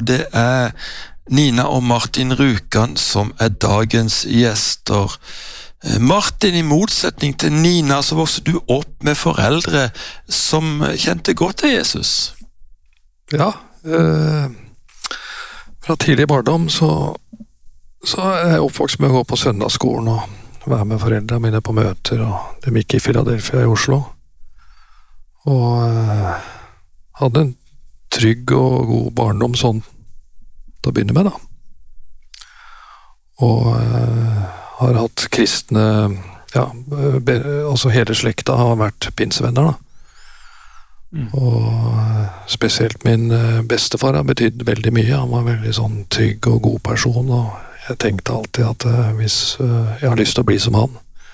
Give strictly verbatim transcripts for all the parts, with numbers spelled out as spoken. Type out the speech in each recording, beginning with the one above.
det er Nina og Martin Rjukan som er dagens gjester. Martin, i motsetning til Nina, så vokste du opp med foreldre som kjente godt til Jesus. Ja, eh, fra tidlig barndom så, så er jeg oppvokst med å gå på søndagsskolen og være med foreldrene mine på møter, og de gikk i Philadelphia i Oslo. Og eh, hadde en trygg og god barndom sånn til å begynne med, da. Og eh, har hatt kristne, ja, be, altså hele slekta har vært pinsevenner, da. Mm. Og spesielt min bestefar har betydd veldig mye. Han var veldig sånn trygg og god person, og jeg tenkte alltid at hvis jeg har lyst til å bli som han.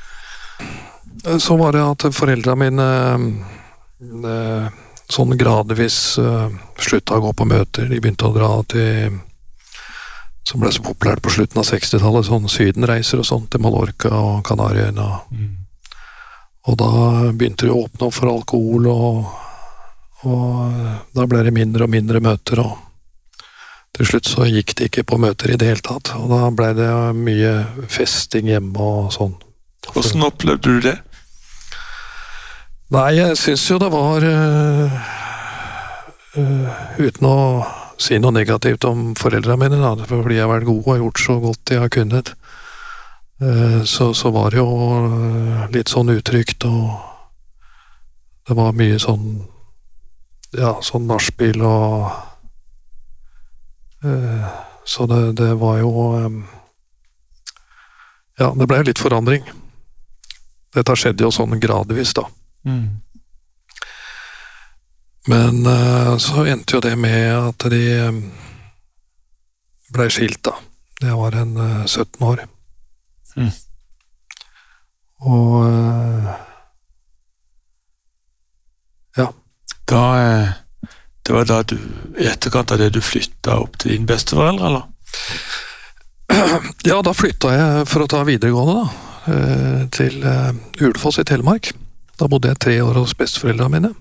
Så var det at foreldrene mine sånn gradvis slutta å gå på møter. De begynte å dra til, som ble så populært på slutten av sekstitallet, sånn sydenreiser og sånt, til Mallorca og Kanarieøyene. Mm. Og da begynte det å åpne opp for alkohol, og, og da ble det mindre og mindre møter, og til slutt så gikk det ikke på møter i det hele tatt, og da ble det mye festing hjemme og sånn. Hvordan opplevde du det? Nei, jeg synes jo det var uh, uh, uten å si noe negativt om foreldrene mine, da, fordi jeg har vært god og gjort så godt jeg har kunnet. Så, så var det jo litt sånn utrygt, og det var mye sånn, ja, sånn nachspiel, og så det, det var jo, ja, det ble jo litt forandring. Dette skjedde jo sånn gradvis, da. Mm. Men uh, så endte jo det med at de um, ble skilt, da. Jeg var en uh, sytten år. Mm. Og uh, ja. Da, uh, det var da du, i etterkant av det du flyttet opp til dine besteforeldre, eller? Ja, da flyttet jeg for å ta videregående, da. Uh, til uh, Ulefoss i Telemark. Da bodde jeg tre år hos besteforeldrene mine.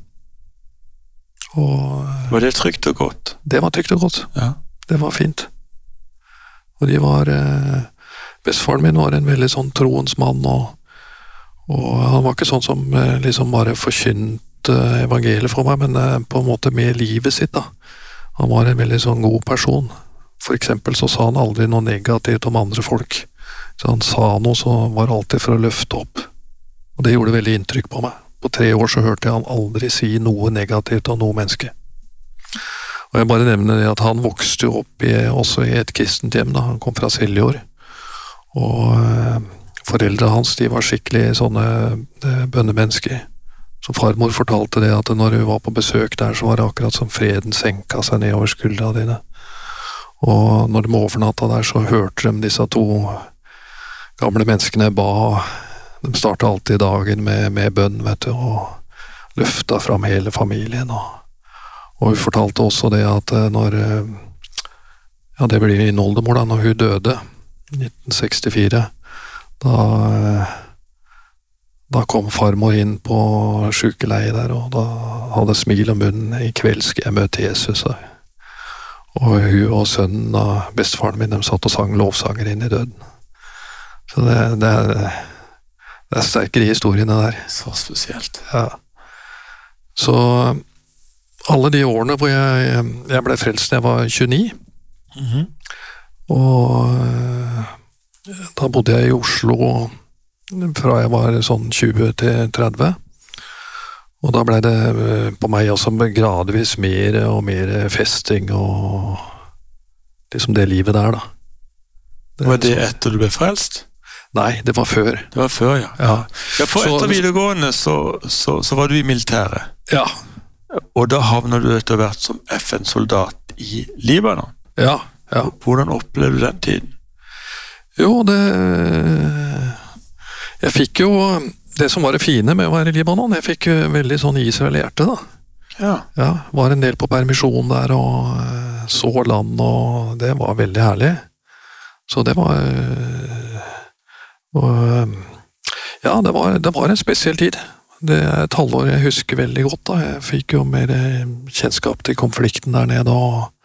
Og, var det trygt og godt? Det var trygt og godt. Ja. Det var fint. Og de var eh, bestefaren min var en veldig sånn troens mann, og, og han var ikke sånn som eh, liksom bare forkynte evangeliet for meg, men eh, på en måte med livet sitt, da. Han var en veldig sånn god person. For eksempel så sa han aldri noe negativt om andre folk. Så han sa noe, så var det alltid for å løfte opp. Og det gjorde veldig inntrykk på meg. På tre år så hørte jeg han aldri si noe negativt om noe menneske. Og jeg bare nevner det at han vokste jo opp i, også i et kristent hjem, da. Han kom fra Seljord. Og eh, foreldre hans, de var skikkelig sånne eh, bønnemennesker. Så farmor fortalte det at når hun var på besøk der, så var det akkurat som freden senka seg ned over skuldra dine. Og når de overnatta der, så hørte de disse to gamle menneskene ba. De startet alltid dagen med, med bønn, vet du, og løfta fram hele familien. Og, og hun fortalte også det at når, ja, det blir min oldemor da, når hun døde, nitten sekstifire, da, da kom farmor inn på sykeleie der, og da hadde smil om munnen. I kveld skal jeg møte Jesus. Og hun og sønnen av bestefaren min, de satt og sang lovsanger inn i døden. Så det, det er Det er sterkere i historiene der. Så spesielt. Ja. Så alle de årene hvor jeg, jeg ble frelst da jeg var tjueni, mm-hmm. og da bodde jeg i Oslo fra jeg var sånn tjue til tretti, og da ble det på meg også gradvis mer og mer festing og liksom det livet der, da. Det, var det etter du ble frelst? Nei, det var før. Det var før, ja. Ja, ja for etter videregående så, så, så var du i militæret. Ja. Og da havner du etter hvert som F N-soldat i Libanon. Ja, ja. Hvordan opplevde du den tiden? Jo, det... Jeg fikk jo det som var det fine med å være i Libanon. Jeg fikk veldig sånn Israel i hjertet, da. Ja. Ja, var en del på permisjon der, og så land, og det var veldig herlig. Så det var... Og ja, det var, det var en spesiell tid. Det er et halvår jeg husker veldig godt da. Jeg fikk jo mer kjennskap til konflikten der nede, og